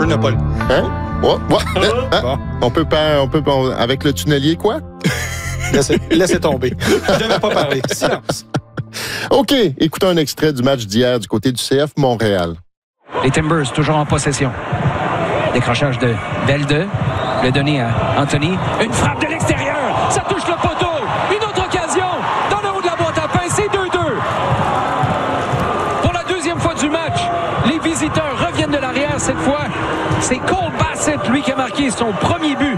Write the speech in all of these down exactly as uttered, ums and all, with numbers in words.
n'a pas le... Hein? Ouais, ouais. Hein? Bon. On peut pas, on peut pas, avec le tunnelier, quoi? Laissez, laissez tomber. Je ne vais pas parler. Silence. OK, écoutons un extrait du match d'hier du côté du C F Montréal. Les Timbers, toujours en possession. Décrochage de Velde. Le donner à Anthony. Une frappe de l'extérieur. Ça touche le poteau. Une autre occasion. Dans le haut de la boîte à pain, c'est deux deux. Pour la deuxième fois du match, les visiteurs reviennent de l'arrière cette fois. C'est Cole Bassett, lui, qui a marqué son premier but.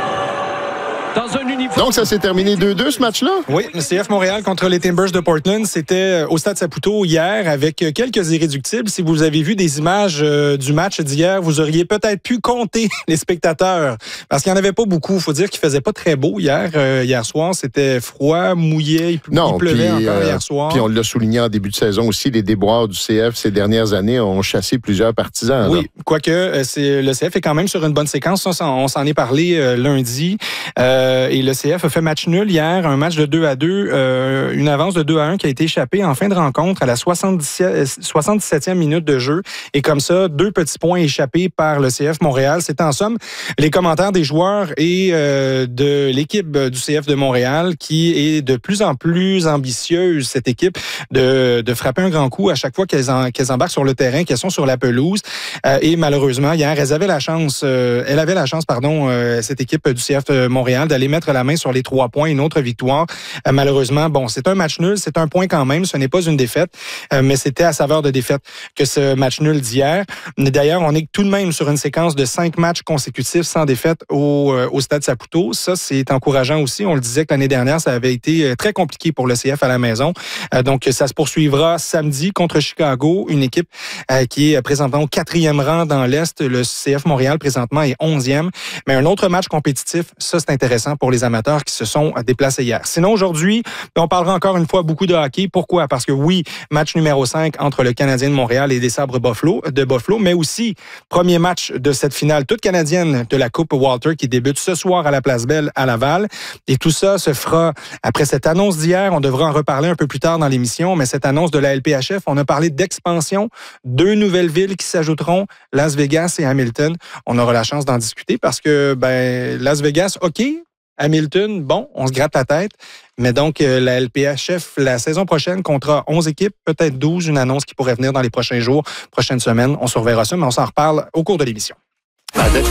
Dans un uniforme. Donc, ça s'est terminé deux deux, ce match-là? Oui, le C F Montréal contre les Timbers de Portland, c'était au Stade Saputo hier avec quelques irréductibles. Si vous avez vu des images euh, du match d'hier, vous auriez peut-être pu compter les spectateurs parce qu'il n'y en avait pas beaucoup. Il faut dire qu'il faisait pas très beau hier. Euh, hier soir, c'était froid, mouillé, il, non, il pleuvait puis, encore euh, hier soir. Puis on l'a souligné en début de saison aussi, les déboires du C F ces dernières années ont chassé plusieurs partisans. Oui, là. quoique euh, c'est, le C F est quand même sur une bonne séquence. Ça, on s'en est parlé euh, lundi. Euh, et le C F a fait match nul hier, un match de deux à deux, euh, une avance de deux à un qui a été échappée en fin de rencontre à la soixante-dix-septième minute de jeu. Et comme ça, deux petits points échappés par le C F Montréal. C'est en somme les commentaires des joueurs et euh, de l'équipe du C F de Montréal qui est de plus en plus ambitieuse, cette équipe, de, de frapper un grand coup à chaque fois qu'elles, en, qu'elles embarquent sur le terrain, qu'elles sont sur la pelouse. Euh, et malheureusement, hier, elles avaient la chance, euh, elle avait la chance, pardon, euh, cette équipe du C F de Montréal d'aller mettre la main sur les trois points, une autre victoire. Euh, malheureusement, bon, c'est un match nul, c'est un point quand même, ce n'est pas une défaite, euh, mais c'était à saveur de défaite que ce match nul d'hier. D'ailleurs, on est tout de même sur une séquence de cinq matchs consécutifs sans défaite au, euh, au Stade Saputo. Ça, c'est encourageant aussi. On le disait que l'année dernière, ça avait été très compliqué pour le C F à la maison. Euh, donc, ça se poursuivra samedi contre Chicago, une équipe euh, qui est présentement au quatrième rang dans l'Est. Le C F Montréal, présentement, est onzième. Mais un autre match compétitif, ça, c'est intéressant pour les amateurs qui se sont déplacés hier. Sinon, aujourd'hui, on parlera encore une fois beaucoup de hockey. Pourquoi? Parce que oui, match numéro cinq entre le Canadien de Montréal et des Sabres Buffalo, de Buffalo, mais aussi premier match de cette finale toute canadienne de la Coupe Walter qui débute ce soir à la Place Belle à Laval. Et tout ça se fera après cette annonce d'hier. On devra en reparler un peu plus tard dans l'émission, mais cette annonce de la L P H F, on a parlé d'expansion, deux nouvelles villes qui s'ajouteront, Las Vegas et Hamilton. On aura la chance d'en discuter parce que ben Las Vegas, OK, Hamilton, bon, on se gratte la tête. Mais donc, euh, la L P H F, la saison prochaine, comptera onze équipes, peut-être douze, une annonce qui pourrait venir dans les prochains jours, prochaines semaines. On surveillera ça, mais on s'en reparle au cours de l'émission.